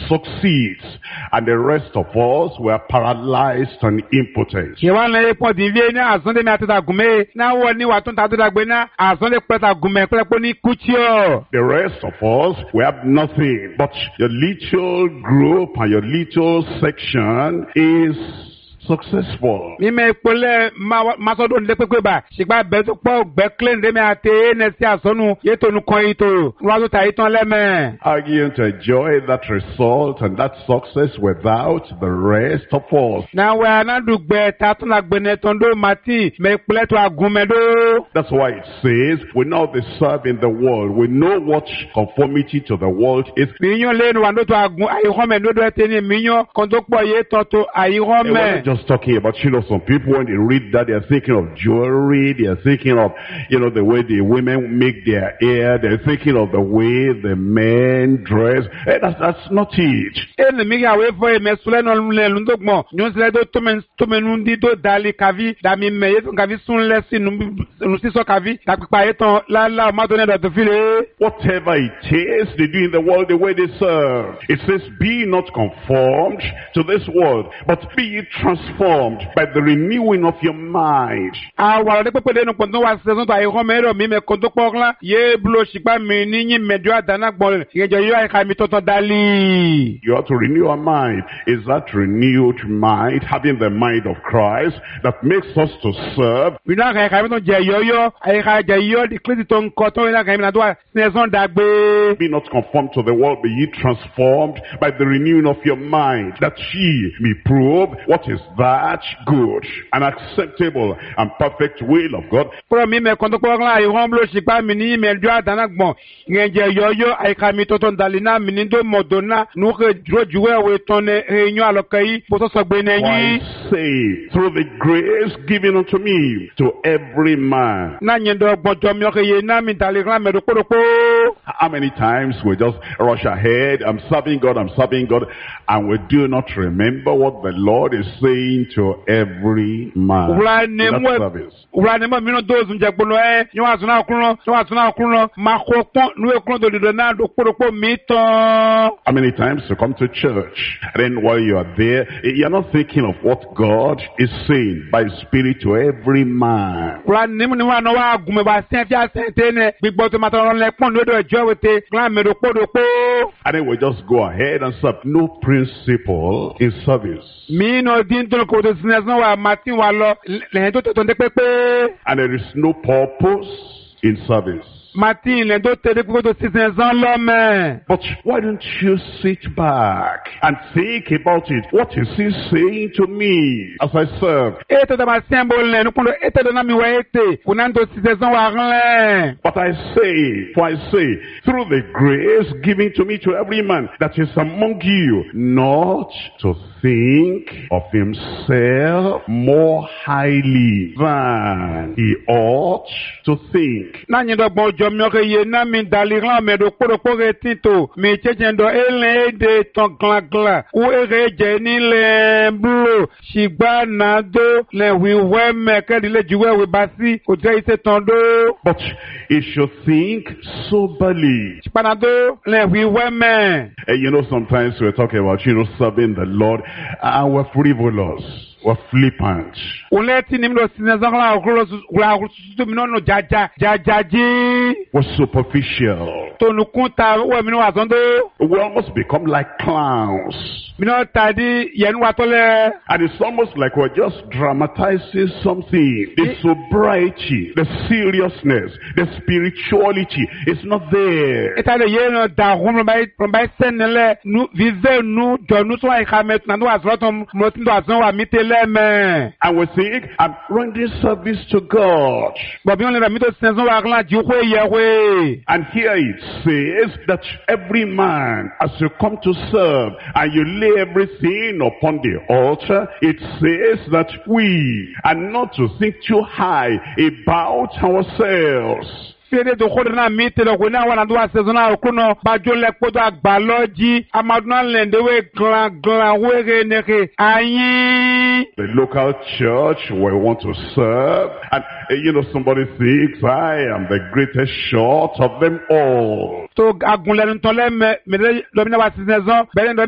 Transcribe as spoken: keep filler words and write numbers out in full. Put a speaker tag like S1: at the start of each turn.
S1: succeeds, and the rest of us were paralyzed and impotent.
S2: Yewana epo divie ni azonde mi atata gume na wo ni watun ta atata gbe na azonde preta gume prepo ni kuchio.
S1: The rest of us, we have nothing, but your little group and your little section is successful.
S2: Mi me pole ma so don le pepe ba sigba be to po gbe clean de mi ate ne si asonu ye to nu kon ito wa to ta itan le me.
S1: Are you going to enjoy that result and that success without the rest of us?
S2: Na wa na dugbe ta tun la gbe ne tondo mati me pole to agumedo.
S1: That's why it says we now be serve in the world. We know what conformity to the world is.
S2: Minyo le no wa no to agun ayi home no do eteni minyo kon to po ye to to ayi home.
S1: Just talking about, you know, some people when they read that, they're thinking of jewelry, they're thinking of, you know, the way the women make their hair, they're thinking of the way the men dress. Hey, that's, that's not it. Whatever it is, they do in the world the way they serve. It says, be not conformed to this world, but be ye transformed by the renewing of your mind. You have to renew our mind. Is that renewed mind, having the mind of Christ, that makes us to serve? Be not conformed to the world, be ye transformed by the renewing of your mind, that ye may prove what is that good and acceptable and perfect will of God. Why say, through the grace given unto me, to every man. How many times we just rush ahead, I'm serving God, I'm serving God, and we do not remember what the Lord is saying to every man. Service. How many times you come to church, and then while you are there, you're not thinking of what God is saying by Spirit to every man. And then we just go ahead and serve. No principle in service. And there is no purpose in service. But why don't you sit back and think about it? What is he saying to me as I serve? But I say, for I say, through the grace given to me to every man that is among you, not to think of himself more highly than he ought to think. But he should think soberly. And you know, sometimes we're talking about, you know, serving the Lord, and we're frivolous. We're flippant. We're superficial. We almost become like clowns. And it's almost like we're just dramatizing something. The sobriety, the seriousness, the spirituality is not there. And we think, I'm rendering service to God. And here it says that every man, as you come to serve and you lay everything upon the altar, it says that we are not to think too high about ourselves. The local church we want to serve, and uh, you know, somebody thinks I am the greatest short of them all.